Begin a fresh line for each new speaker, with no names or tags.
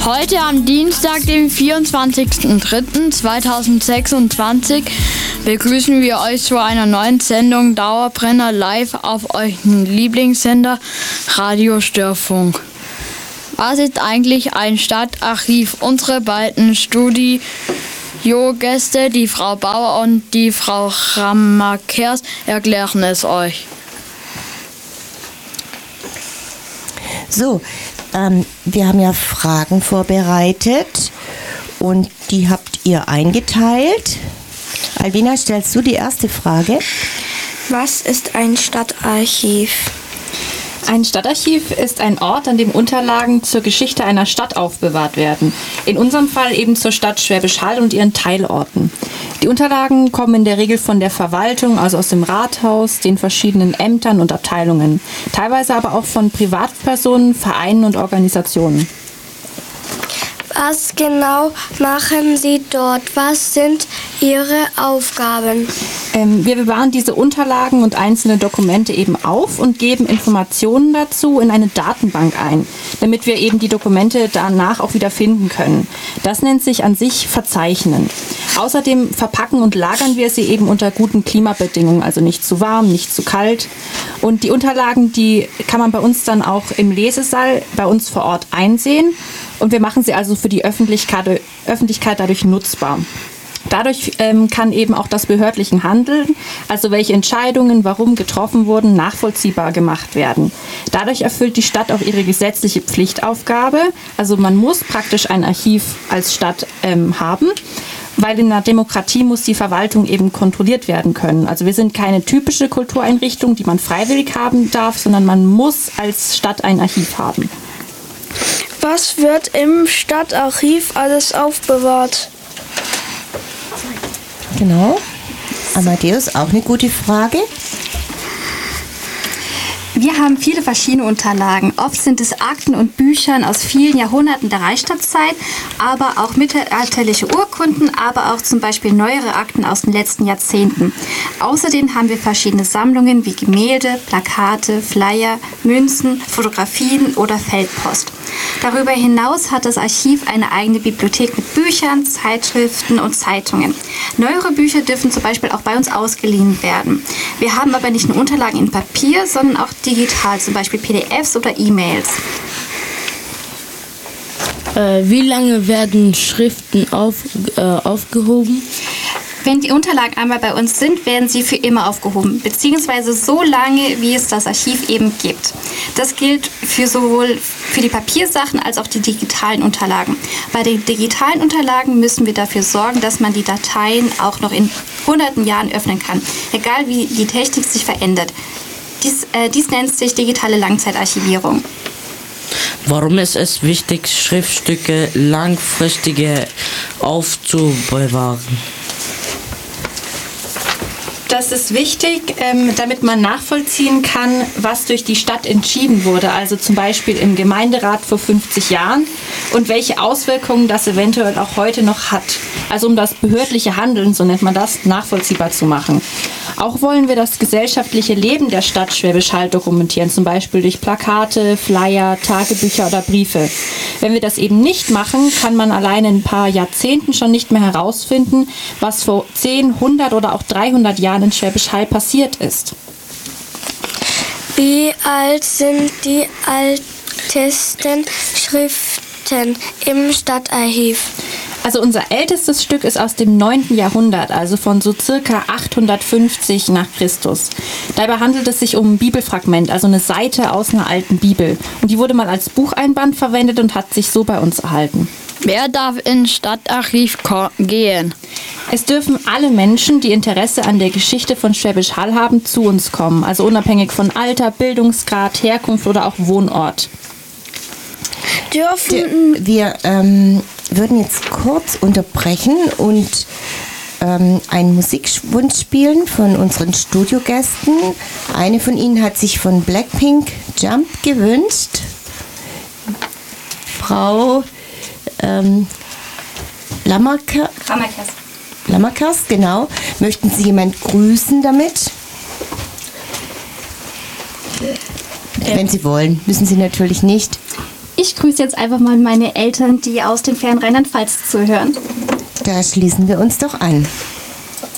Heute am Dienstag, dem 24.03.2026, begrüßen wir euch zu einer neuen Sendung Dauerbrenner live auf euren Lieblingssender Radio Störfunk. Was ist eigentlich ein Stadtarchiv? Unsere beiden Studiogäste, die Frau Bauer und die Frau Rammakers, erklären es euch.
So, wir haben ja Fragen vorbereitet und die habt ihr eingeteilt. Alvina, stellst du die erste Frage?
Was ist ein Stadtarchiv?
Ein Stadtarchiv ist ein Ort, an dem Unterlagen zur Geschichte einer Stadt aufbewahrt werden. In unserem Fall eben zur Stadt Schwäbisch Hall und ihren Teilorten. Die Unterlagen kommen in der Regel von der Verwaltung, also aus dem Rathaus, den verschiedenen Ämtern und Abteilungen. Teilweise aber auch von Privatpersonen, Vereinen und Organisationen.
Was genau machen Sie dort? Was sind Ihre Aufgaben?
Wir bewahren diese Unterlagen und einzelne Dokumente eben auf und geben Informationen dazu in eine Datenbank ein, damit wir eben die Dokumente danach auch wieder finden können. Das nennt sich an sich Verzeichnen. Außerdem verpacken und lagern wir sie eben unter guten Klimabedingungen, also nicht zu warm, nicht zu kalt. Und die Unterlagen, die kann man bei uns dann auch im Lesesaal bei uns vor Ort einsehen. Und wir machen sie also für die Öffentlichkeit dadurch nutzbar. Dadurch kann eben auch das behördliche Handeln, also welche Entscheidungen warum getroffen wurden, nachvollziehbar gemacht werden. Dadurch erfüllt die Stadt auch ihre gesetzliche Pflichtaufgabe. Also man muss praktisch ein Archiv als Stadt haben, weil in einer Demokratie muss die Verwaltung eben kontrolliert werden können. Also wir sind keine typische Kultureinrichtung, die man freiwillig haben darf, sondern man muss als Stadt ein Archiv haben.
Was wird im Stadtarchiv alles aufbewahrt?
Genau. Amadeus, auch eine gute Frage.
Wir haben viele verschiedene Unterlagen. Oft sind es Akten und Büchern aus vielen Jahrhunderten der Reichsstadtzeit, aber auch mittelalterliche Urkunden, aber auch zum Beispiel neuere Akten aus den letzten Jahrzehnten. Außerdem haben wir verschiedene Sammlungen wie Gemälde, Plakate, Flyer, Münzen, Fotografien oder Feldpost. Darüber hinaus hat das Archiv eine eigene Bibliothek mit Büchern, Zeitschriften und Zeitungen. Neuere Bücher dürfen zum Beispiel auch bei uns ausgeliehen werden. Wir haben aber nicht nur Unterlagen in Papier, sondern auch digital, zum Beispiel PDFs oder E-Mails.
Wie lange werden Schriften aufgehoben?
Wenn die Unterlagen einmal bei uns sind, werden sie für immer aufgehoben, beziehungsweise so lange, wie es das Archiv eben gibt. Das gilt für sowohl für die Papiersachen als auch die digitalen Unterlagen. Bei den digitalen Unterlagen müssen wir dafür sorgen, dass man die Dateien auch noch in hunderten Jahren öffnen kann, egal wie die Technik sich verändert. Dies nennt sich digitale Langzeitarchivierung.
Warum ist es wichtig, Schriftstücke langfristig aufzubewahren?
Das ist wichtig, damit man nachvollziehen kann, was durch die Stadt entschieden wurde, also zum Beispiel im Gemeinderat vor 50 Jahren und welche Auswirkungen das eventuell auch heute noch hat. Also um das behördliche Handeln, so nennt man das, nachvollziehbar zu machen. Auch wollen wir das gesellschaftliche Leben der Stadt Schwäbisch Hall dokumentieren, zum Beispiel durch Plakate, Flyer, Tagebücher oder Briefe. Wenn wir das eben nicht machen, kann man allein in ein paar Jahrzehnten schon nicht mehr herausfinden, was vor 10, 100 oder auch 300 Jahren in Schwäbisch Hall passiert ist.
Wie alt sind die ältesten Schriften im Stadtarchiv?
Also unser ältestes Stück ist aus dem 9. Jahrhundert, also von so circa 850 nach Christus. Dabei handelt es sich um ein Bibelfragment, also eine Seite aus einer alten Bibel. Und die wurde mal als Bucheinband verwendet und hat sich so bei uns erhalten.
Wer darf ins Stadtarchiv gehen?
Es dürfen alle Menschen, die Interesse an der Geschichte von Schwäbisch Hall haben, zu uns kommen. Also unabhängig von Alter, Bildungsgrad, Herkunft oder auch Wohnort.
Wir würden jetzt kurz unterbrechen und einen Musikwunsch spielen von unseren Studiogästen. Eine von ihnen hat sich von Blackpink Jump gewünscht. Frau Lammerkers, genau. Möchten Sie jemand grüßen damit? Wenn Sie wollen, müssen Sie natürlich nicht.
Ich ich grüße jetzt einfach mal meine Eltern, die aus dem fernen Rheinland-Pfalz zuhören.
Da schließen wir uns doch an.